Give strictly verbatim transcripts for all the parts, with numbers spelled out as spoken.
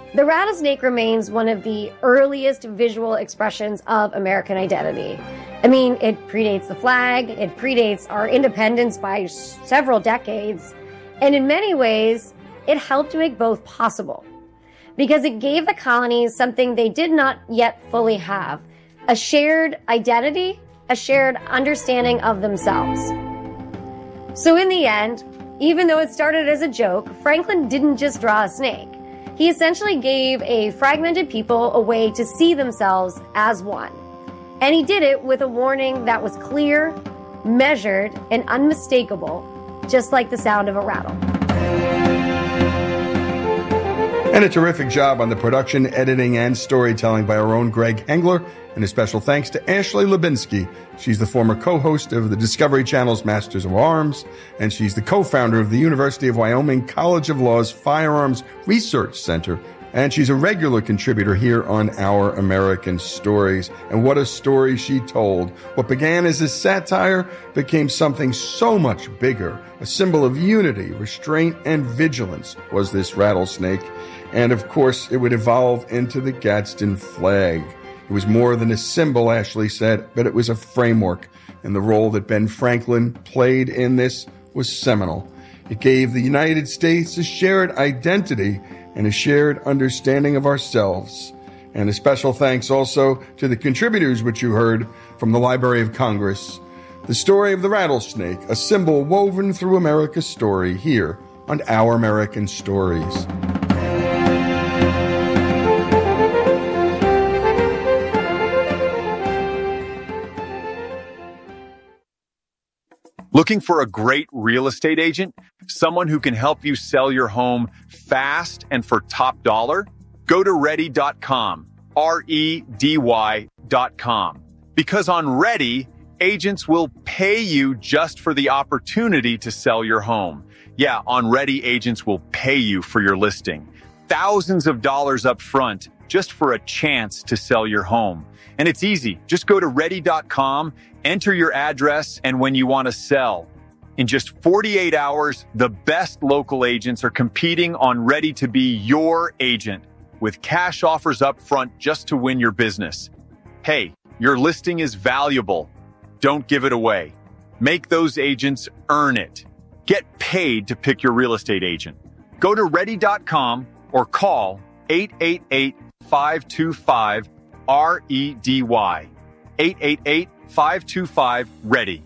The rattlesnake remains one of the earliest visual expressions of American identity. I mean, it predates the flag, it predates our independence by several decades, and in many ways, it helped make both possible. Because it gave the colonies something they did not yet fully have, a shared identity, a shared understanding of themselves. So in the end, even though it started as a joke, Franklin didn't just draw a snake. He essentially gave a fragmented people a way to see themselves as one. And he did it with a warning that was clear, measured, and unmistakable, just like the sound of a rattle. And a terrific job on the production, editing, and storytelling by our own Greg Hengler. And a special thanks to Ashley Lubinsky. She's the former co-host of the Discovery Channel's Masters of Arms, and she's the co-founder of the University of Wyoming College of Law's Firearms Research Center. And she's a regular contributor here on Our American Stories. And what a story she told. What began as a satire became something so much bigger. A symbol of unity, restraint, and vigilance was this rattlesnake. And of course, it would evolve into the Gadsden flag. It was more than a symbol, Ashley said, but it was a framework. And the role that Ben Franklin played in this was seminal. It gave the United States a shared identity and a shared understanding of ourselves. And a special thanks also to the contributors which you heard from the Library of Congress. The story of the rattlesnake, a symbol woven through America's story here on Our American Stories. Looking for a great real estate agent? Someone who can help you sell your home fast and for top dollar? Go to ready dot com, R E D Y dot com. Because on Ready, agents will pay you just for the opportunity to sell your home. Yeah, on Ready, agents will pay you for your listing. Thousands of dollars up front just for a chance to sell your home. And it's easy. Just go to ready dot com, enter your address, and when you want to sell. In just forty-eight hours, the best local agents are competing on Ready to be your agent with cash offers up front just to win your business. Hey, your listing is valuable. Don't give it away. Make those agents earn it. Get paid to pick your real estate agent. Go to ready dot com or call eight eight eight, five two five, R E D Y. eight eight eight, five two five, READY.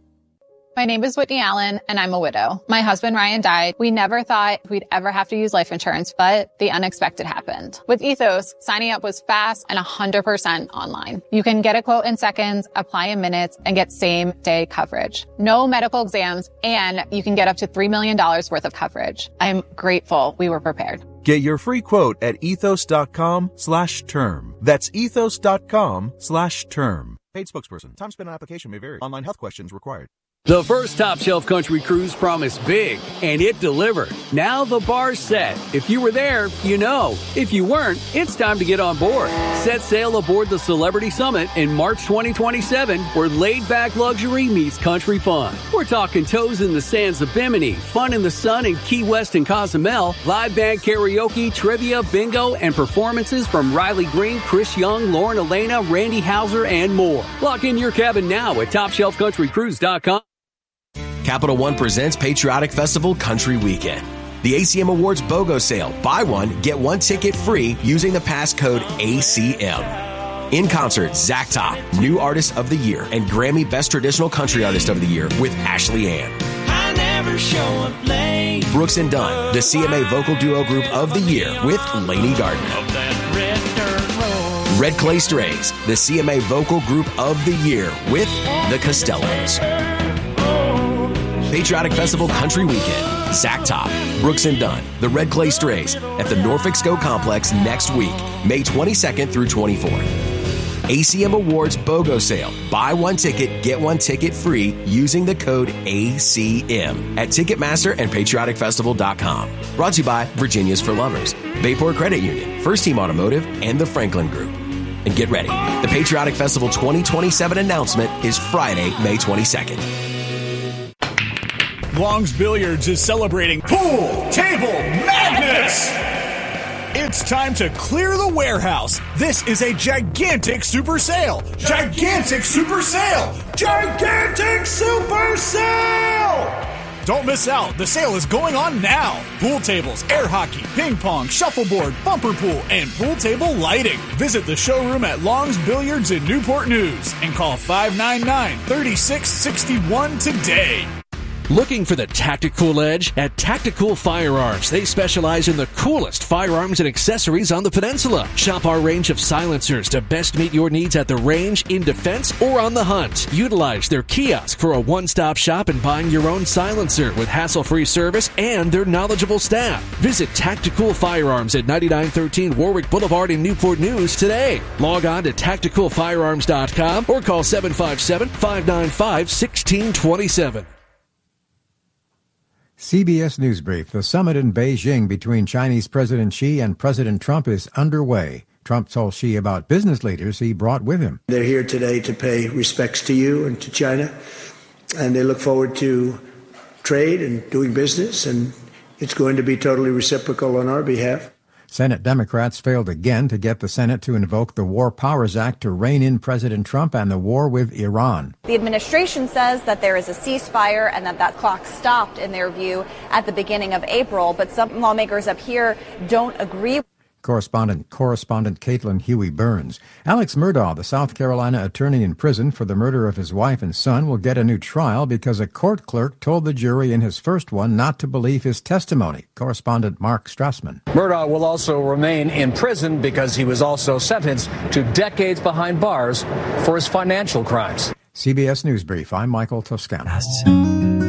My name is Whitney Allen, and I'm a widow. My husband, Ryan, died. We never thought we'd ever have to use life insurance, but the unexpected happened. With Ethos, signing up was fast and one hundred percent online. You can get a quote in seconds, apply in minutes, and get same-day coverage. No medical exams, and you can get up to three million dollars worth of coverage. I'm grateful we were prepared. Get your free quote at ethos.com slash term. That's ethos.com slash term. Paid spokesperson. Time spent on application may vary. Online health questions required. The first Top Shelf Country Cruise promised big, and it delivered. Now the bar's set. If you were there, you know. If you weren't, it's time to get on board. Set sail aboard the Celebrity Summit in March twenty twenty-seven, where laid-back luxury meets country fun. We're talking toes in the sands of Bimini, fun in the sun in Key West and Cozumel, live band karaoke, trivia, bingo, and performances from Riley Green, Chris Young, Lauren Elena, Randy Hauser, and more. Lock in your cabin now at top shelf country cruise dot com. Capital One presents Patriotic Festival Country Weekend. The A C M Awards BOGO sale. Buy one, get one ticket free using the passcode A C M. In concert, Zach Top, New Artist of the Year, and Grammy Best Traditional Country Artist of the Year with Ashley Ann. I never show up late. Brooks and Dunn, the C M A Vocal Duo Group of the Year with Lainey Gardner. Red Clay Strays, the C M A Vocal Group of the Year with the Costellos. Patriotic Festival Country Weekend. Zach Top, Brooks and Dunn, the Red Clay Strays at the Norfolk Scope Complex next week, May twenty-second through twenty-fourth. A C M Awards BOGO sale. Buy one ticket, get one ticket free using the code A C M at Ticketmaster and patriotic festival dot com. Brought to you by Virginia's for Lovers, Bayport Credit Union, First Team Automotive, and the Franklin Group. And get ready. The Patriotic Festival twenty twenty-seven announcement is Friday, May twenty-second. Long's Billiards is celebrating Pool Table Madness! It's time to clear the warehouse. This is a gigantic super sale. Gigantic super sale. Gigantic super sale. Don't miss out. The sale is going on now. Pool tables, air hockey, ping pong, shuffleboard, bumper pool, and pool table lighting. Visit the showroom at Long's Billiards in Newport News and call five nine nine, three six six one today. Looking for the tactical edge? At Tactical Firearms, they specialize in the coolest firearms and accessories on the peninsula. Shop our range of silencers to best meet your needs at the range, in defense, or on the hunt. Utilize their kiosk for a one-stop shop and buying your own silencer with hassle-free service and their knowledgeable staff. Visit Tactical Firearms at ninety-nine thirteen Warwick Boulevard in Newport News today. Log on to tactical firearms dot com or call seven five seven, five nine five, one six two seven. C B S News Brief. The summit in Beijing between Chinese President Xi and President Trump is underway. Trump told Xi about business leaders he brought with him. They're here today to pay respects to you and to China, and they look forward to trade and doing business, and it's going to be totally reciprocal on our behalf. Senate Democrats failed again to get the Senate to invoke the War Powers Act to rein in President Trump and the war with Iran. The administration says that there is a ceasefire and that that clock stopped, in their view, at the beginning of April. But some lawmakers up here don't agree. Correspondent correspondent Caitlin Huey Burns. Alex Murdaugh, the South Carolina attorney in prison for the murder of his wife and son, will get a new trial because a court clerk told the jury in his first one not to believe his testimony. Correspondent Mark Strassman. Murdaugh will also remain in prison because he was also sentenced to decades behind bars for his financial crimes. C B S News Brief. I'm Michael Toscano.